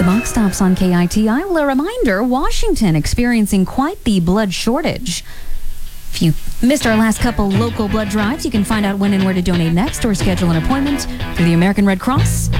The box stops on KITI. Well, a reminder, Washington experiencing quite the blood shortage. If you missed our last couple local blood drives, you can find out when and where to donate next or schedule an appointment through the American Red Cross